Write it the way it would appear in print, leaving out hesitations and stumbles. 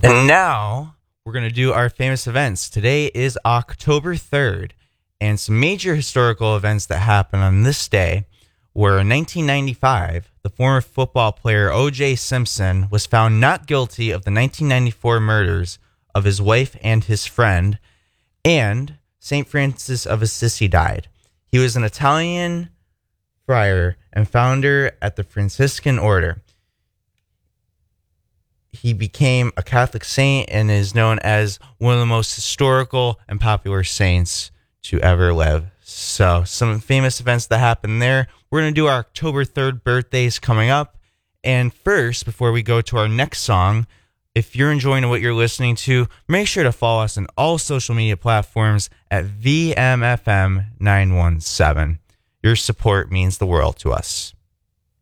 And now we're going to do our famous events. Today is October 3rd, and some major historical events that happened on this day were in 1995, the former football player O.J. Simpson was found not guilty of the 1994 murders of his wife and his friend, and St. Francis of Assisi died. He was an Italian friar and founder at the Franciscan order. He became a Catholic saint and is known as one of the most historical and popular saints to ever live. So some famous events that happened there. We're going to do our October 3rd birthdays coming up. And first, before we go to our next song, if you're enjoying what you're listening to, make sure to follow us on all social media platforms at VMFM917. Your support means the world to us.